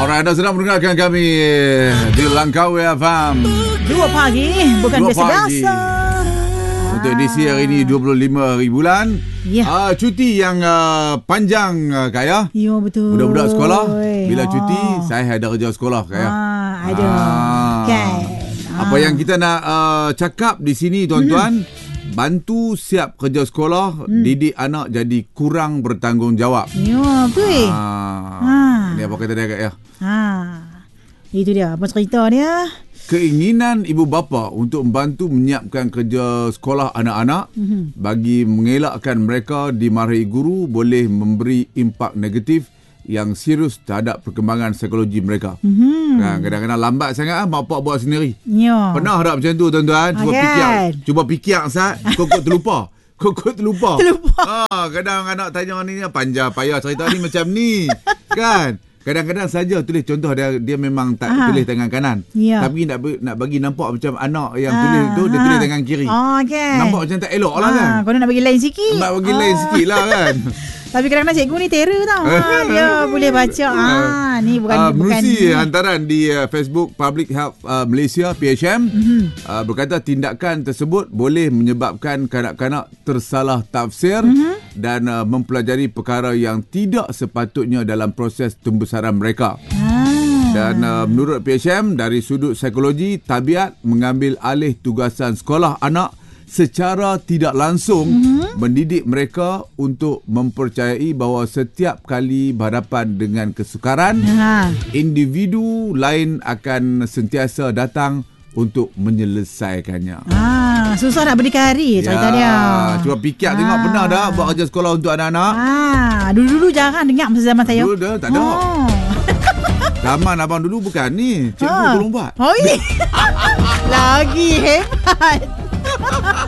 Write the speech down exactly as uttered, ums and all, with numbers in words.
Alright, anda sedang mendengarkan kami di Langkawi F M. Dua pagi, bukan Dua biasa-biasa. Untuk edisi hari ini dua puluh lima hari bulan. Ya. Uh, cuti yang uh, panjang, uh, Kak Ya. Ya, betul. Budak-budak sekolah, bila Oh. cuti, saya ada kerja sekolah, Kak Ya. Ah, ada. Ah. Kan. Apa Ah. yang kita nak uh, cakap di sini, tuan-tuan, hmm. bantu siap kerja sekolah, Hmm. didik anak jadi kurang bertanggungjawab. Ya, betul. Ah. Ah. Ni apa kata dia, Kak Ya? Ha. Itu dia, apa cerita dia? Keinginan ibu bapa untuk membantu menyiapkan kerja sekolah anak-anak Mhm. bagi mengelakkan mereka dimarahi guru boleh memberi impak negatif yang serius terhadap perkembangan psikologi mereka. Mhm. Kan, kadang-kadang lambat sangat ah, mak pak buat sendiri. Ya. Pernah tak macam tu, tuan-tuan? Cuba Ah, fikir. kan? Cuba fikir sat, kok terlupa. Kok terlupa. Terlupa. Ah, kadang anak tanya ni panjang payah cerita ni macam ni. Kan? Kadang-kadang saja tulis contoh dia dia memang tak Aha. tulis tangan kanan. Ya. Tapi nak nak bagi nampak macam anak yang Ah, tulis tu dia ah. tulis tangan kiri. Oh, kan. Nampak macam tak elok lah kan. Ah, kau nak bagi lain sikit. Nak bagi lain sikit lah kan. Tapi kadang-kadang cikgu ni terror tau. Ah, ya, boleh baca. Ah, ni bukan Uh, bukan. Menerusi hantaran di uh, Facebook Public Health uh, Malaysia P H M Mhm. uh, berkata tindakan tersebut boleh menyebabkan kanak-kanak tersalah tafsir Mhm. dan uh, mempelajari perkara yang tidak sepatutnya dalam proses pembesaran mereka. Ah. Dan uh, menurut P H M, dari sudut psikologi, tabiat mengambil alih tugasan sekolah anak secara tidak langsung mm-hmm. mendidik mereka untuk mempercayai bahawa setiap kali berhadapan dengan kesukaran, Ha. individu lain akan sentiasa datang untuk menyelesaikannya. Ah, susah nak berdikari cerita dia. Cuba fikir tengok, Ah. pernah dah buat kerja sekolah untuk anak-anak? Ah, dulu-dulu jarang dengar masa zaman saya. Dulu dah tak ada. Oh. Zaman abang dulu bukan ni, cikgu Ah. tolong buat. Oh, ini. Lagi hebat.